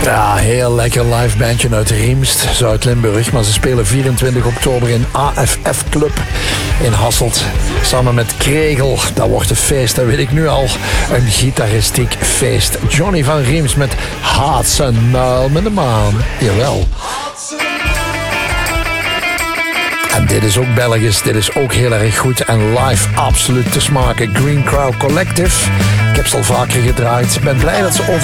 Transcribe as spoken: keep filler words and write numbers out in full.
Ja, heel lekker live bandje uit Riemst, Zuid-Limburg. Maar ze spelen vierentwintig oktober in A F F Club in Hasselt. Samen met Kregel. Dat wordt een feest, dat weet ik nu al. Een gitaristiek feest. Johnny van Riemst met Haat en Nuil met de Maan. Jawel. En dit is ook Belgisch, dit is ook heel erg goed en live absoluut te smaken. Green Crow Collective. Ik heb ze al vaker gedraaid. Ik ben blij dat ze over